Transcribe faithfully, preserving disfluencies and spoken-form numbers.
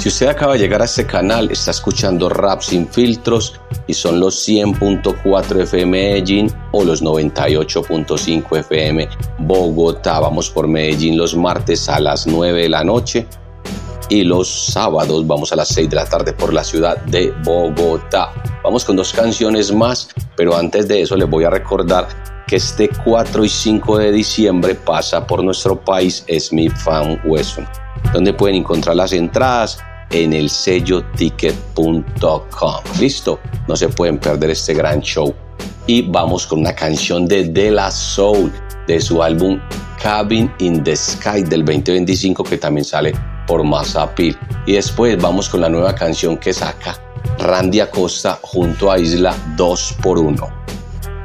Si usted acaba de llegar a este canal, está escuchando Rap Sin Filtros y son los cien punto cuatro F M Medellín o los noventa y ocho punto cinco F M Bogotá. Vamos por Medellín los martes a las nueve de la noche y los sábados vamos a las seis de la tarde por la ciudad de Bogotá. Vamos con dos canciones más, pero antes de eso les voy a recordar que este cuatro y cinco de diciembre pasa por nuestro país Smith and Wesson, donde pueden encontrar las entradas en el sello ticket punto com. Listo, no se pueden perder este gran show. Y vamos con una canción de De La Soul de su álbum Cabin in the Sky del veinte veinticinco, que también sale por Mass Appeal. Y después vamos con la nueva canción que saca Randy Acosta junto a Isla, dos por uno.